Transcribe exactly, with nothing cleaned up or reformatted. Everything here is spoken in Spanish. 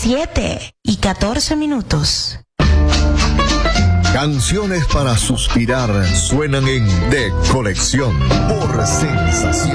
siete y catorce minutos. Canciones para suspirar suenan en De Colección por Sensación.